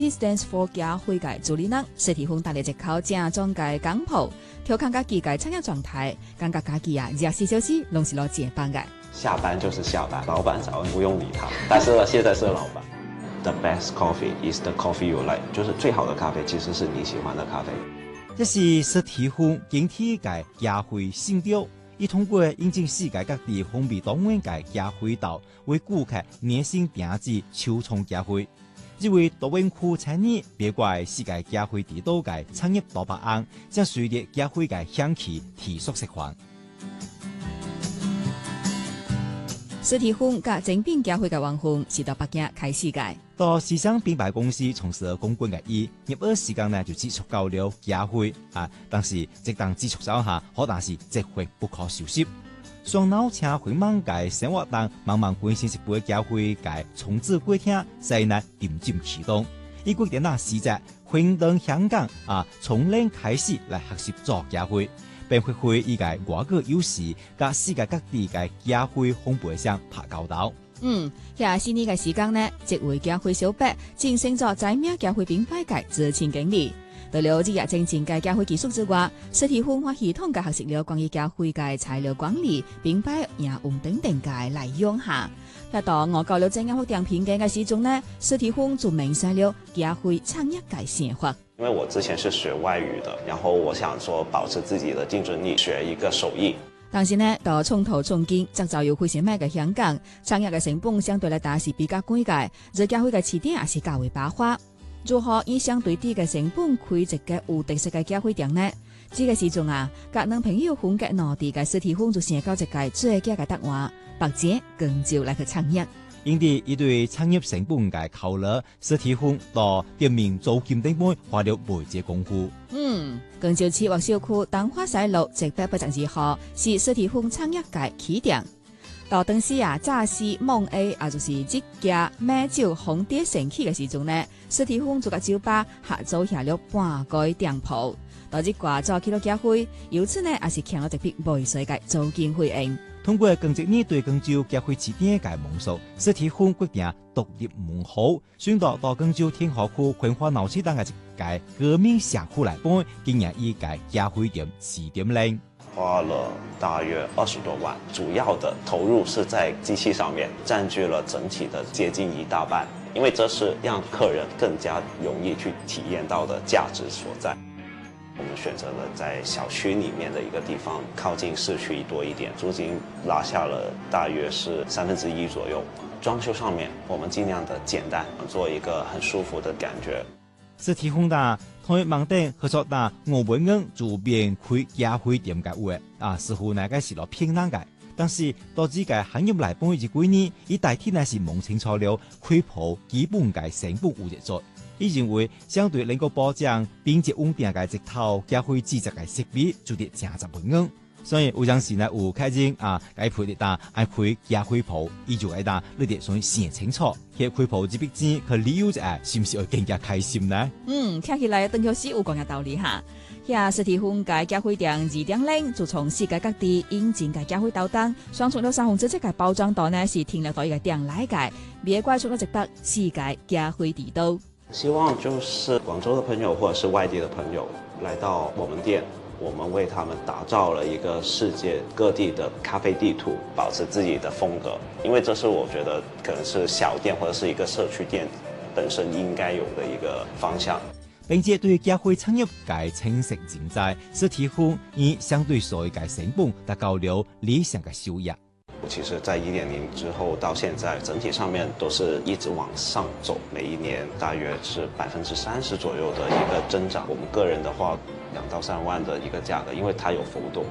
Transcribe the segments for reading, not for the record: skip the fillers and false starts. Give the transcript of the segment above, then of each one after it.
stands for 家会界主理人实体风大力一口正宗界港铺，调侃家己界产业状态，感觉家己24小时拢是攞接班嘅。 下班就是下班，老板早不用理他，但是呢，现在是老板。The best coffee is the coffee you like， 就是最好的咖啡其实是你喜欢的咖啡。 这是实体风整体界家会新调。伊通过引进世界各地风味多元界家会道，为顾客热心定制秋创家会。这位多元区产业别怪世界家会地道界产业大白案，将随着家会界响起提速释放。 实体风甲精品家会界网红是到北京开世界。 到时尚品牌公司从事公关业务，入学时间呢就接触到了家会但是这当接触之下，可能是这回不可收拾。双脑车回芒界生活当慢慢关心一杯家会界重置过厅，在呢渐渐启动。伊决定时节回到香港从零开始来学习做家会，并发挥伊个外国优势，甲世界各地个家会烘焙商拍交道。 遐4年嘅時間呢，這位家會小白晉升咗知名家會品牌界執行經理。除了日精進嘅家會技術之外，實體風化系統嘅學習了關於家會嘅材料管理、品牌營運等等嘅內容下。喺度我教了正啱好點評嘅時鐘呢，實體風就明晒了家會產業嘅生活。 因為我之前是學外語的，然後我想說保持自己的競爭力，學一個手藝。 但是呢，到從頭從經製造有非常賣嘅香港，產業嘅成本相對來打是比較貴嘅，而家會嘅起點也是較為飽和。如何以相對低嘅成本開一個有特色嘅家會店呢？這個時陣甲男朋友分隔內地嘅實體風就想到一個最佳嘅答案，白姐更就來去創業。 因為伊對產業成本嘅考慮，實體風到店面租金等本花了袂濟功夫。 更就市或小區東華西路182號是實體風產業界起點。到當時早市夢 A 就是這家美酒紅碟盛起嘅時陣呢，實體風做個酒吧合租下了半個店鋪。到這掛早起了家會，由此呢也是搶了一筆袂衰嘅租金回應。 通過更職年對廣州家會起點嘅夢想，實體風決定獨立門號，選到廣州天河區葵花鬧市等嘅一個革命社區來辦，經營一個家會店4.0。 花了大約20多萬，主要的投入是在機器上面，佔據了整體的接近一大半，因為這是讓客人更加容易去體驗到的價值所在。我們選擇了在小區裡面的一個地方，靠近市區多一點，租金拉下了大約是1/3左右。裝修上面，我們盡量的簡單，做一個很舒服的感覺。 實體風大，同網店合作大5萬元主編開家會店嘅話，似乎那個是落偏難嘅。但是到自己行業來幫一幾年，伊代替那是摸清楚了開鋪基本嘅成本有熱做。伊認為相對能夠保障並且穩定嘅一套家會製作嘅設備，就得正10萬元。所以有陣時呢有客人該配的愛配家會鋪，伊就愛你哋所以想清楚，去開鋪這筆錢佢理由是唔是會更加開心呢？ 聽起來鄧小師有講嘅道理哈。遐實體風嘅家會店2.0就從世界各地引進嘅家會豆單，雙重了3分之一嘅包裝袋呢是停留到一個店來嘅，別怪出咗一筆世界家會地道。 希望就是廣州的朋友或者是外地的朋友來到我們店，我們為他們打造了一個世界各地的咖啡地圖，保持自己的風格，因為這是我覺得可能是小店或者是一個社區店本身應該有的一個方向。 並且對家會產業界清晰競爭，實體風以相對所謂嘅成本達到了理想嘅收入。 其實在1.0之後到現在，整體上面都是一直往上走，每一年大約是30%左右的一個增長。我們個人的話，2到3萬的一個價格，因為它有浮動。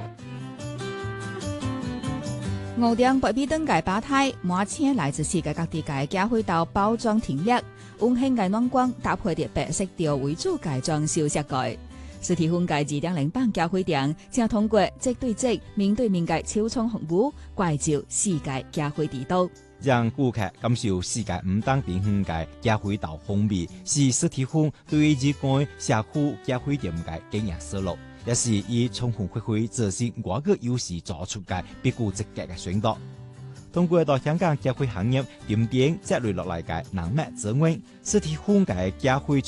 5點北美等界吧台，滿請來自世界各地嘅家會豆包裝挺烈，溫馨嘅暖光搭配啲白色調為主嘅裝修設計。實體風界2.0版家會店，正通過直對直、面對面嘅超充服務，關照世界家會地道， 讓顧客感受世界唔當典型嘅家會豆風味，是實體風對於這個社區家會店嘅經營思路，也是以充分發揮自身外國優勢做出嘅別具一格嘅選擇。 通過到香港教會行業點點積累落嚟嘅人脈資源，實體化嘅教會